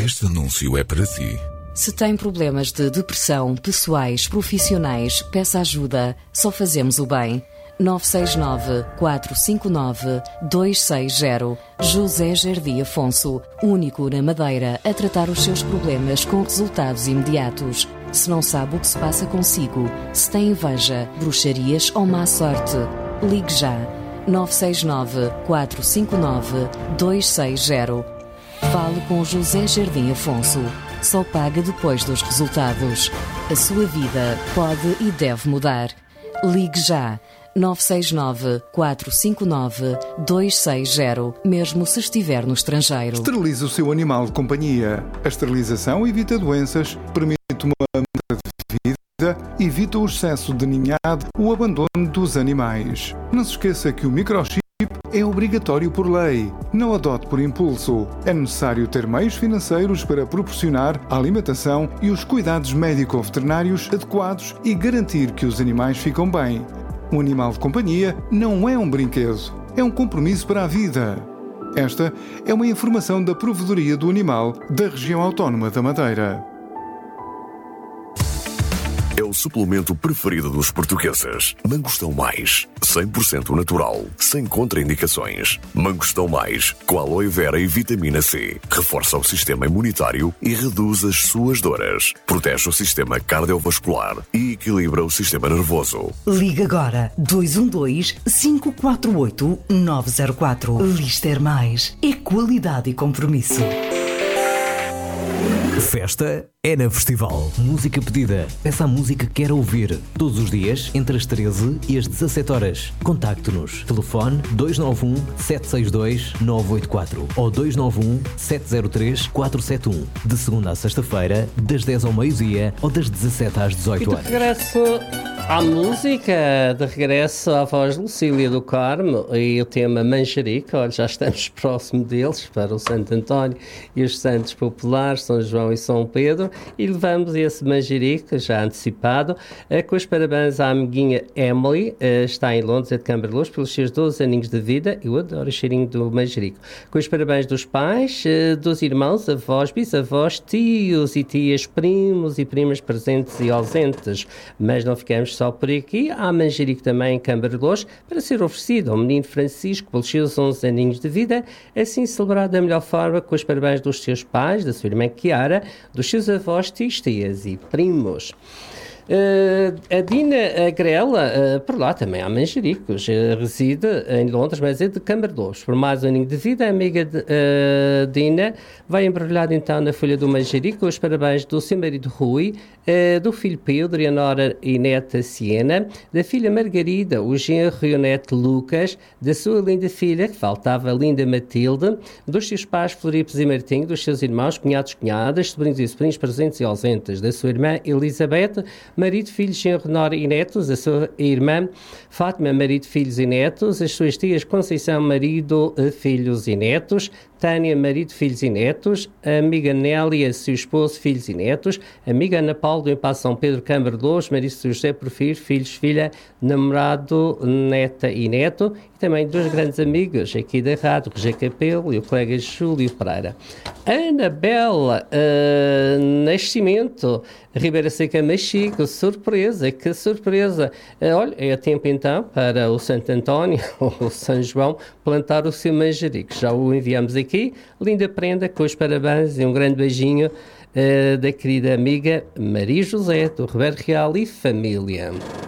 Este anúncio é para si. Se tem problemas de depressão, pessoais, profissionais, peça ajuda. Só fazemos o bem. 969-459-260. José Jardim Afonso, único na Madeira a tratar os seus problemas com resultados imediatos. Se não sabe o que se passa consigo, se tem inveja, bruxarias ou má sorte, ligue já. 969-459-260. Fale com José Jardim Afonso. Só paga depois dos resultados. A sua vida pode e deve mudar. Ligue já. 969-459-260, mesmo se estiver no estrangeiro. Esterilize o seu animal de companhia. A esterilização evita doenças, permite uma mudança de vida, evita o excesso de ninhada, o abandono dos animais. Não se esqueça que o microchip é obrigatório por lei. Não adote por impulso. É necessário ter meios financeiros para proporcionar a alimentação e os cuidados médico-veterinários adequados e garantir que os animais ficam bem. Um animal de companhia não é um brinquedo, é um compromisso para a vida. Esta é uma informação da Provedoria do Animal da Região Autónoma da Madeira. É o suplemento preferido dos portugueses. Mangostão Mais, 100% natural, sem contraindicações. Mangostão Mais, com aloe vera e vitamina C. Reforça o sistema imunitário e reduz as suas dores. Protege o sistema cardiovascular e equilibra o sistema nervoso. Liga agora 212-548-904. Lister Mais. É qualidade e compromisso. Festa é na Festival. Música pedida. Peça a música que quer ouvir. Todos os dias, entre as 13 e as 17 horas. Contacte-nos. Telefone 291-762-984 ou 291-703-471. De segunda à sexta-feira, das 10 ao meio-dia ou das 17 às 18 horas. De regresso à música, de regresso à voz de Lucília do Carmo e o tema Manjerico. Olha, já estamos próximo deles para o Santo António e os santos populares, São João e São Pedro, e levamos esse manjerico, já antecipado, com os parabéns à amiguinha Emily, está em Londres, é de Camberluz, pelos seus 12 aninhos de vida. Eu adoro o cheirinho do manjerico. Com os parabéns dos pais, dos irmãos, avós, bisavós, tios e tias, primos e primas presentes e ausentes. Mas não ficamos só por aqui. Há manjerico também em Camberluz para ser oferecido ao menino Francisco pelos seus 11 aninhos de vida, assim celebrado da melhor forma, com os parabéns dos seus pais, da sua irmã Chiara, dos seus avós, tias e primos. A Dina Grela, por lá também há manjericos, reside em Londres, mas é de Camberluz. Por mais um aninho de vida, a amiga de, Dina vai embrulhada então na folha do manjerico os parabéns do seu marido Rui, do filho Pedro e a nora e neta Siena, da filha Margarida, o genro e o neto Lucas, da sua linda filha, que faltava, linda Matilde, dos seus pais Floripes e Martinho, dos seus irmãos, cunhados, cunhadas, sobrinhos e sobrinhos presentes e ausentes, da sua irmã Elizabeth, marido, filhos, genro, nora e netos, a sua irmã Fátima, marido, filhos e netos, as suas tias Conceição, marido, filhos e netos, Tânia, marido, filhos e netos, a amiga Nélia, seu esposo, filhos e netos, a amiga Ana Paulo, do Impasse São Pedro, Camberluz, marido José Porfírio, filhos, filha, namorado, neta e neto, e também dois grandes amigos aqui da rádio, Roger Capelo e o colega Júlio Pereira. Anabela Nascimento, Ribeira Seca, Machico, surpresa, que surpresa. Olha, é a tempo então para o Santo António ou o São João plantar o seu manjerico. Já o enviamos aqui, linda prenda, com os parabéns e um grande beijinho da querida amiga Maria José, do Ribeiro Real e família.